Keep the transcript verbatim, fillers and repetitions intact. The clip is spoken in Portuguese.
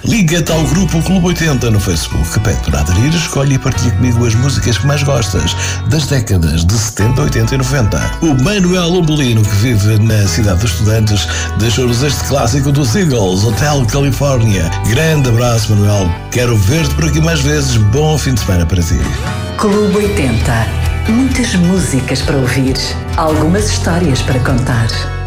Liga-te ao grupo Clube oitenta no Facebook. Pede para aderir, escolhe e partilha comigo as músicas que mais gostas das décadas de setenta, oitenta e noventa. O Manuel Umbolino, que vive na cidade dos estudantes, deixou-nos este clássico dos Eagles, Hotel California. Grande abraço, Manuel. Quero ver-te por aqui mais vezes. Bom fim de semana para ti. Clube oitenta. Muitas músicas para ouvir, algumas histórias para contar.